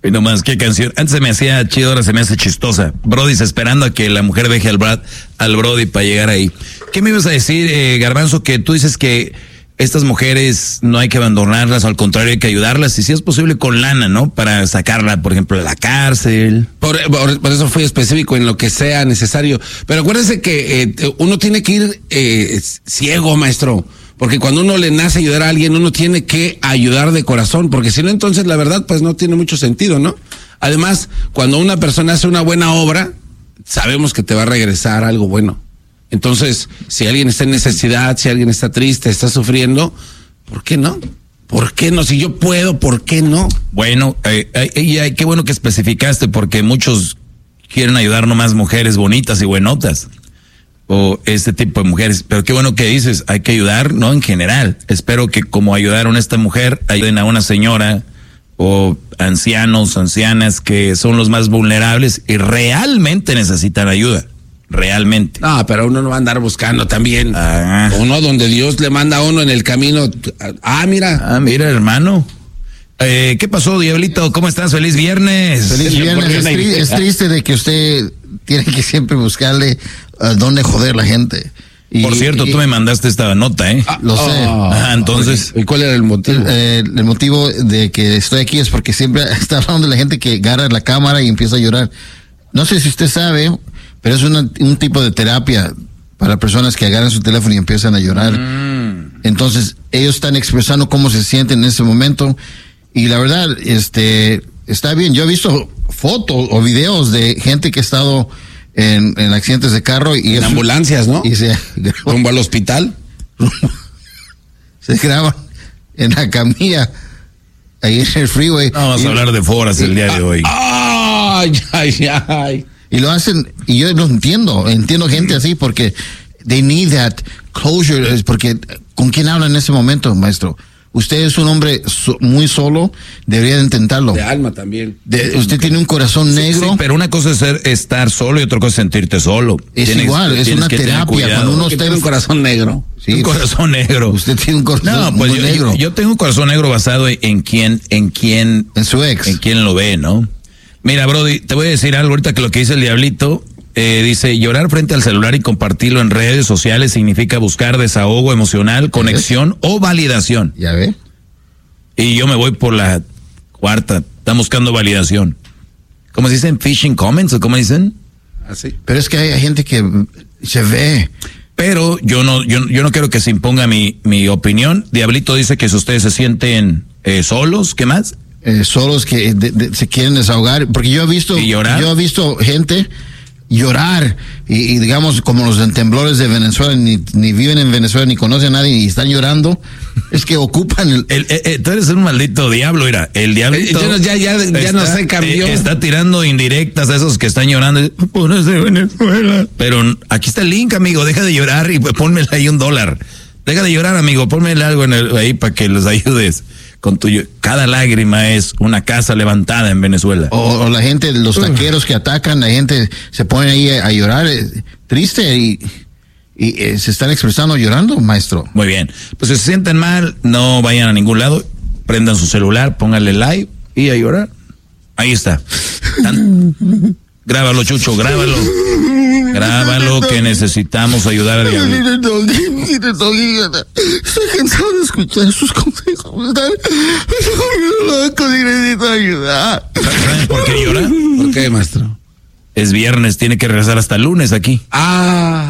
Y nomás, qué canción. Antes se me hacía chido, ahora se me hace chistosa. Brody esperando a que la mujer deje al Brody para llegar ahí. ¿Qué me ibas a decir, Garbanzo? Que tú dices que estas mujeres no hay que abandonarlas, al contrario hay que ayudarlas, y si es posible con lana, ¿no? Para sacarla, por ejemplo, de la cárcel. Por eso fui específico en lo que sea necesario. Pero acuérdense que uno tiene que ir ciego, maestro. Porque cuando uno le nace ayudar a alguien, uno tiene que ayudar de corazón, porque si no, entonces la verdad, pues no tiene mucho sentido, ¿no? Además, cuando una persona hace una buena obra, sabemos que te va a regresar algo bueno. Entonces, si alguien está en necesidad, si alguien está triste, está sufriendo, ¿por qué no? ¿Por qué no? Si yo puedo, ¿por qué no? Bueno, qué bueno que especificaste, porque muchos quieren ayudar nomás mujeres bonitas y buenotas. O este tipo de mujeres, pero qué bueno que dices, hay que ayudar, ¿no? En general. Espero que como ayudaron a esta mujer, ayuden a una señora o ancianos, ancianas que son los más vulnerables y realmente necesitan ayuda. Realmente. No, pero uno no va a andar buscando también. Uno donde Dios le manda a uno en el camino. Mira, hermano. ¿Qué pasó, Diablito? ¿Cómo estás? ¡Feliz viernes! ¡Feliz viernes! Es triste de que usted tiene que siempre buscarle dónde joder la gente. Por cierto, tú me mandaste esta nota, ¿eh? Lo sé. Entonces. ¿Y cuál era el motivo? El motivo de que estoy aquí es porque siempre está hablando de la gente que agarra la cámara y empieza a llorar. No sé si usted sabe, pero es un tipo de terapia para personas que agarran su teléfono y empiezan a llorar. Entonces, ellos están expresando cómo se sienten en ese momento. Y la verdad, está bien. Yo he visto fotos o videos de gente que ha estado en accidentes de carro y en ambulancias, ¿no? Y se rumbo al hospital. Se graban en la camilla ahí en el freeway. No, vamos a hablar de foras el día de hoy. Ay. Y lo hacen, y yo lo entiendo gente así porque they need that closure, porque ¿con quién habla en ese momento, maestro? Usted es un hombre muy solo, debería de intentarlo. De alma también. Usted tiene un corazón negro. Sí, pero una cosa es estar solo y otra cosa es sentirte solo. Igual, es una terapia. Cuando uno tiene un corazón negro. Sí, un corazón negro. Usted tiene un corazón muy negro. Yo tengo un corazón negro basado en su ex. En quién lo ve, ¿no? Mira, Brody, te voy a decir algo ahorita que lo que dice el Diablito. Dice, llorar frente al celular y compartirlo en redes sociales significa buscar desahogo emocional, conexión o validación. ¿Ya ve? Y yo me voy por la cuarta. Están buscando validación. ¿Cómo se dicen? ¿Phishing comments o cómo dicen? Así. Pero es que hay gente que se ve. Pero yo no quiero que se imponga mi opinión. Diablito dice que si ustedes se sienten solos, ¿qué más? Solos que se quieren desahogar. Porque yo he visto gente llorar y digamos como los temblores de Venezuela, ni viven en Venezuela ni conocen a nadie y están llorando, es que ocupan tú eres un maldito diablo, mira, el diablito ya no se cambió, está tirando indirectas a esos que están llorando, pobres de Venezuela, pero aquí está el link, amigo, deja de llorar y ponmele ahí $1, deja de llorar, amigo, ponmele algo ahí para que los ayudes. Cada lágrima es una casa levantada en Venezuela. O la gente, los taqueros que atacan, la gente se pone ahí a llorar, triste y se están expresando llorando, maestro. Muy bien. Pues si se sienten mal, no vayan a ningún lado, prendan su celular, pónganle live y a llorar. Ahí está. Grábalo, Chucho, grábalo. Grábalo, que necesitamos ayudar a Diablo. Estoy cansado de escuchar sus consejos. Necesito ayudar. ¿Saben por qué llora? ¿Por qué, maestro? Es viernes, tiene que regresar hasta el lunes aquí.